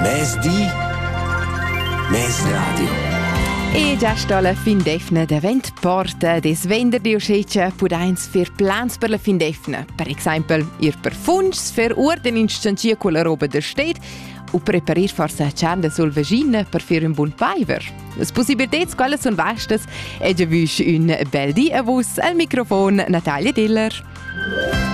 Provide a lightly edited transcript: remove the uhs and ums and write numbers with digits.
Mes di, mes radio. E già sta la fin d'efna davent porta des venderdi uscetja pudains fer plans per la fin d'efna. Per esempio, ir per fungs, fer orden in scancia con la roba da sted o preparir forse a ciarda sul vagina per fer un buon paiver. Le possibilità quelle sono vastes e già visch un bel di a vos al microfono Natalia Diller.